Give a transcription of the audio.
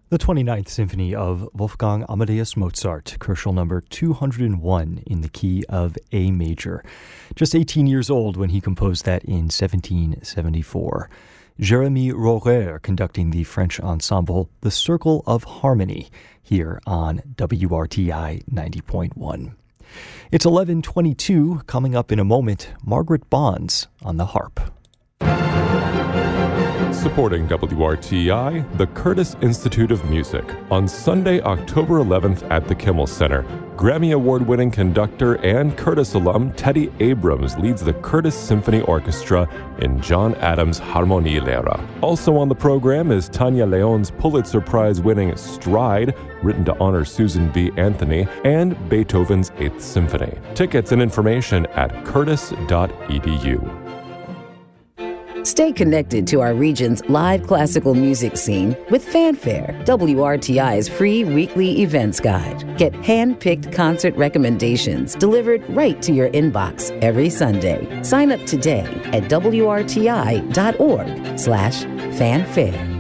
The 29th Symphony of Wolfgang Amadeus Mozart, Crucial number 201 in the key of A major. Just 18 years old when he composed that in 1774. Jérémie Rhorer conducting the French ensemble The Circle of Harmony here on WRTI 90.1. It's 11:22. Coming up in a moment, Margaret Bonds on the harp. Supporting WRTI, the Curtis Institute of Music. On Sunday, October 11th at the Kimmel Center, Grammy Award-winning conductor and Curtis alum Teddy Abrams leads the Curtis Symphony Orchestra in John Adams' Harmonielehrer. Also on the program is Tanya Leon's Pulitzer Prize-winning Stride, written to honor Susan B. Anthony, and Beethoven's Eighth Symphony. Tickets and information at curtis.edu. Stay connected to our region's live classical music scene with Fanfare, WRTI's free weekly events guide. Get hand-picked concert recommendations delivered right to your inbox every Sunday. Sign up today at wrti.org/fanfare.